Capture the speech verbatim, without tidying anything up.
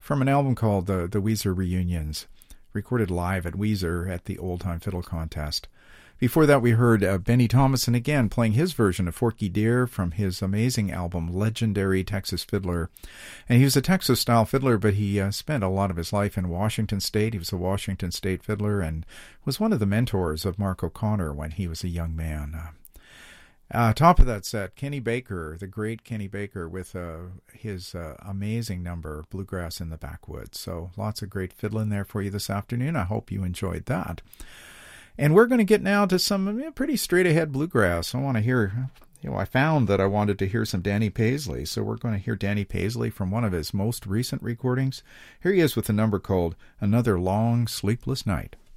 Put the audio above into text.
from an album called the, the Weezer Reunions, recorded live at Weezer at the Old Time Fiddle Contest. Before that, we heard uh, Benny Thomason again playing his version of Forky Deer from his amazing album, Legendary Texas Fiddler. And he was a Texas-style fiddler, but he uh, spent a lot of his life in Washington State. He was a Washington State fiddler and was one of the mentors of Mark O'Connor when he was a young man. Uh, uh, top of that set, Kenny Baker, the great Kenny Baker, with uh, his uh, amazing number, Bluegrass in the Backwoods. So lots of great fiddling there for you this afternoon. I hope you enjoyed that. And we're going to get now to some pretty straight-ahead bluegrass. I want to hear, you know, I found that I wanted to hear some Danny Paisley, so we're going to hear Danny Paisley from one of his most recent recordings. Here he is with a number called Another Long Sleepless Night.